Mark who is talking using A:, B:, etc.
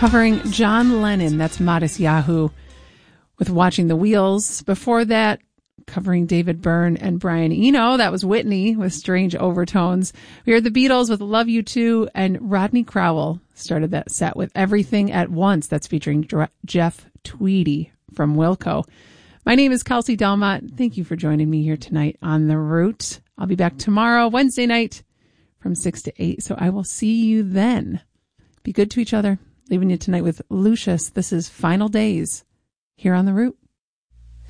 A: covering John Lennon. That's Modest Yahoo with Watching the Wheels. Before that, covering David Byrne and Brian Eno. That was Whitney with Strange Overtones. We heard the Beatles with Love You Too, and Rodney Crowell started that set with Everything at Once. That's featuring Jeff Tweedy from Wilco. My name is Kelsey Delmont. Thank you for joining me here tonight on The Root. I'll be back tomorrow, Wednesday night, from 6 to 8. So I will see you then. Be good to each other. Leaving you tonight with Lucius. This is Final Days here on The Root.